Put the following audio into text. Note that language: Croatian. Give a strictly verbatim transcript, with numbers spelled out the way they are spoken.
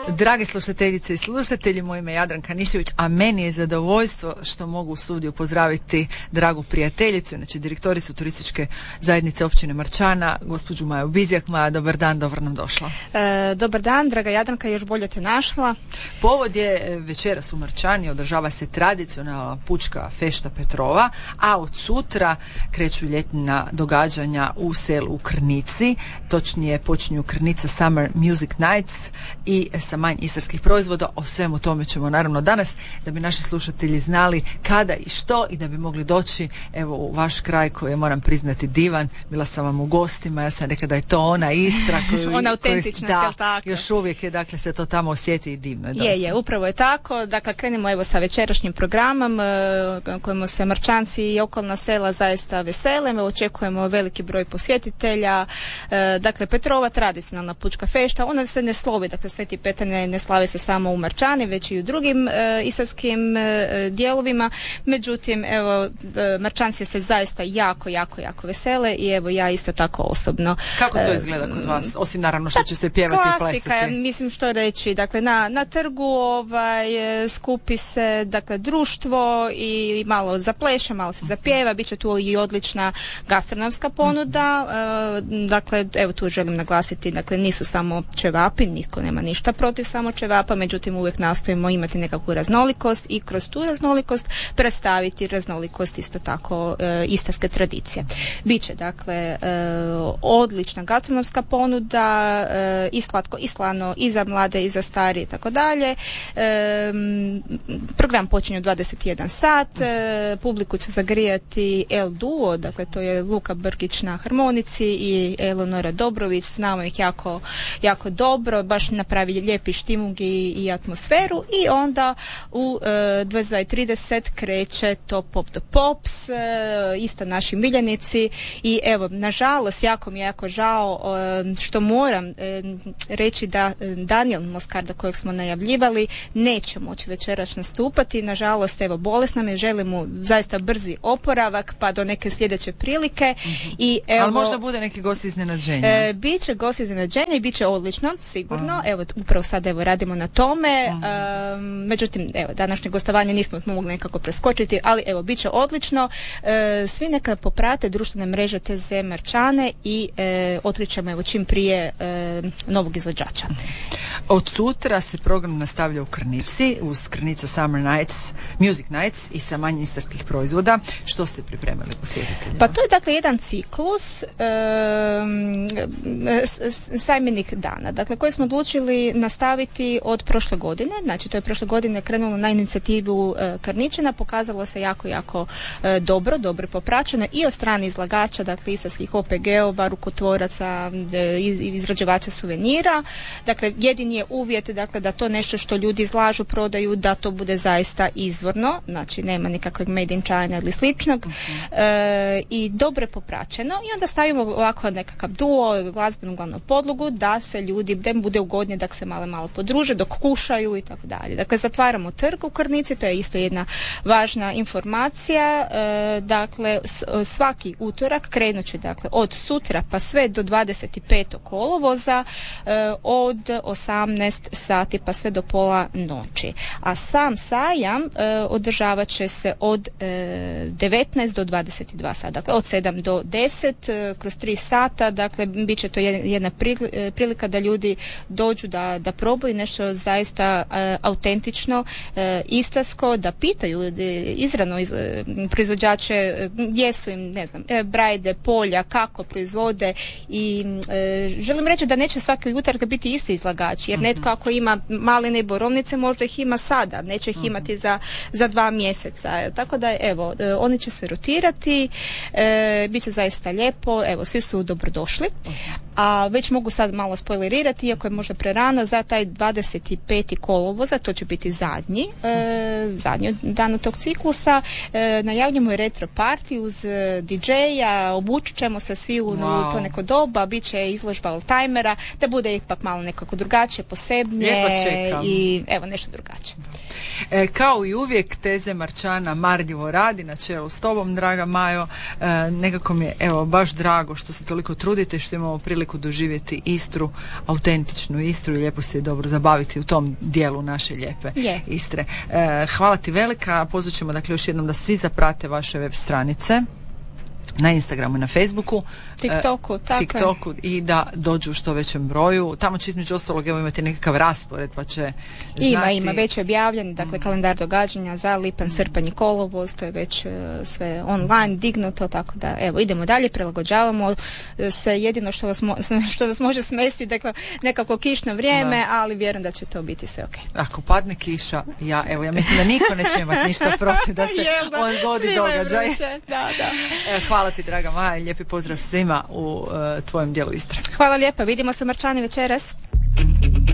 Drage slušateljice i slušatelji, moje ime je Jadranka Nišević, a meni je zadovoljstvo što mogu u studiju pozdraviti dragu prijateljicu, znači direktoricu turističke zajednice općine Marčana, gospođu Maju Bizjak. Maja, dobar dan, dobro nam došla. E, dobar dan, draga Jadranka, još bolje te našla. Povod je večeras u Marčani, održava se tradicionalna pučka fešta Petrova, a od sutra kreću ljetna događanja u selu u Krnici, točnije počinju Krnica Summer Music Nights i sa manj istarskih proizvoda. O svemu tome ćemo naravno danas, da bi naši slušatelji znali kada i što i da bi mogli doći evo u vaš kraj koji je, moram priznati, divan. Bila sam vam u gostima, ja sam rekla da je to ona Istra koju, ona autentična, da, tako? Još uvijek je, dakle, se to tamo osjeti i divno. Je, je, je, upravo je tako. Dakle, krenimo evo sa večerašnjim programom kojemu se Marčanci i okolna sela zaista vesele. Očekujemo veliki broj posjetitelja. Dakle, Petrova tradicionalna pučka fešta, ona se ne slovi, dakle, Sveti Petar ne, ne slave se samo u Marčani, već i u drugim e, istarskim e, dijelovima. Međutim, evo, e, Marčanci se zaista jako, jako, jako vesele i evo ja isto tako osobno. Kako to izgleda kod vas? Osim naravno što će se pjevati i plesati. Klasika, mislim što reći. Dakle, na, na trgu ovaj, skupi se, dakle, društvo i malo zapleše, malo se zapjeva. Biće tu i odlična gastronomska ponuda. E, dakle, evo tu želim naglasiti, dakle, nisu samo ćevapi, nitko nema ništa protiv samo ćevapa, međutim uvijek nastojimo imati nekakvu raznolikost i kroz tu raznolikost predstaviti raznolikost isto tako e, istarske tradicije. Biće, dakle, e, odlična gastronomska ponuda, e, i slatko i slano, i za mlade i za starije i tako dalje. E, program počinje u dvadeset jedan sat, e, publiku će zagrijati El Duo, dakle to je Luka Brkić na harmonici i Eleonora Dobrović, znamo ih jako, jako dobro, baš napravi lijepi štimung i, i atmosferu i onda u e, dvadeset dva i trideset kreće Top Pop the Pops, e, isto naši miljenici i evo, nažalost, jako mi je jako žao e, što moram e, reći da Daniel Moskarda kojeg smo najavljivali neće moći večeras nastupati, nažalost, evo, bolesna me, želim mu zaista brzi oporavak pa do neke sljedeće prilike. Mm-hmm. I evo, ali možda bude neki gost iznenađenja. E, biće gost iznenađenja i bit će odlično, sigurno. Aha. Evo, upravo sad evo radimo na tome. Um, međutim, evo, današnje gostovanje nismo mogli nekako preskočiti, ali evo, bit će odlično. E, svi neka poprate društvene mreže T Z Marčane i e, otkrićemo evo čim prije e, novog izvođača. Od sutra se program nastavlja u Krnici, uz Krnica Summer Nights, Music Nights i sa manje istarskih proizvoda. Što ste pripremili posjetiteljima? Pa to je, dakle, jedan ciklus e, sajmenih dana, dakle, koje smo odlučili nastaviti od prošle godine. Znači, to je prošle godine krenulo na inicijativu e, Krničana, pokazalo se jako, jako e, dobro, dobro popraćeno i od strane izlagača, dakle, istarskih O P G-ova, rukotvoraca, e, iz, izrađivača suvenira. Dakle, jedini je uvjet, dakle, da to nešto što ljudi izlažu, prodaju, da to bude zaista izvorno, znači nema nikakvog made in China ili sličnog, uh-huh. e, i dobro popraćeno i onda stavimo ovako nekakav duo, glazbenu glavnu podlogu, da se ljudi, da im bude ugodnije, da se malo malo podruže, dok kušaju i tako dalje. Dakle, zatvaramo trg u Krnici, to je isto jedna važna informacija. E, dakle, svaki utorak krenut će, dakle, od sutra pa sve do dvadeset petog kolovoza, e, od osamnaest sati pa sve do pola noći. A sam sajam e, održavat će se od e, devetnaest do dvadeset dva sata, dakle od sedam do deset, e, kroz tri sata, dakle bit će to jedna prilika da ljudi dođu da, da probaju nešto zaista e, autentično, e, istarsko, da pitaju e, izravno iz, e, proizvođače gdje su im, ne znam, e, brajde, polja, kako proizvode i e, želim reći da neće svaki utorak biti isti izlagač, jer netko ako ima maline i borovnice možda ih ima sada, neće ih imati za, za dva mjeseca, tako da evo, e, oni će se rotirati, e, bit će zaista lijepo, evo, svi su dobrodošli, a već mogu sad malo spoilerirati, iako je možda prerano, za taj dvadeset peti kolovoza, to će biti zadnji e, zadnji dan tog ciklusa, e, najavljamo je retro party uz e, di džeja, obučit ćemo se svi u, wow. u to neko doba, bit će izložba oldtimera, da bude ipak malo nekako drugačije drugačije, posebnije i evo nešto drugačije. E, kao i uvijek Teze Marčana marljivo radi na čelu s tobom, draga Majo. E, nekako mi je evo baš drago što se toliko trudite, što imamo priliku doživjeti Istru, autentičnu Istru i lijepo se i dobro zabaviti u tom dijelu naše lijepe yeah. Istre. E, hvala ti velika, pozvat ćemo dakle još jednom da svi zaprate vaše web stranice na Instagramu i na Facebooku, TikToku, tako TikToku i da dođu u što većem broju. Tamo će između ostalog evo imati nekakav raspored pa će znati... Ima, ima, već je objavljen, dakle kalendar događanja za lipanj, srpanj i kolovoz, to je već uh, sve online dignuto, tako da evo idemo dalje, prilagođavamo se, jedino što vas, mo- što vas može smesti, dakle nekako kišno vrijeme, da. Ali vjerujem da će to biti sve ok. Ako padne kiša, ja evo ja mislim da niko neće imati ništa protiv da se odgodi događaj. Da, da. E, hvala ti draga Maja, lijepi pozdrav svima u uh, tvojem dijelu Istre. Hvala lijepa, vidimo se u Marčani večeras.